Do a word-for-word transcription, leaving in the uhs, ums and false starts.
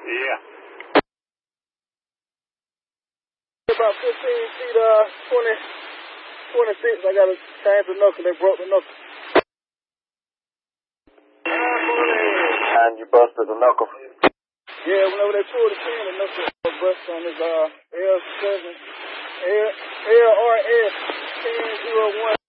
Yeah. About fifteen feet, uh, twenty, twenty-six. I got to change the knuckle. They broke the knuckle. And you busted the knuckle? Yeah, whenever they pulled the pin, the knuckle bust on his uh, L seven, L, L R S ten oh one.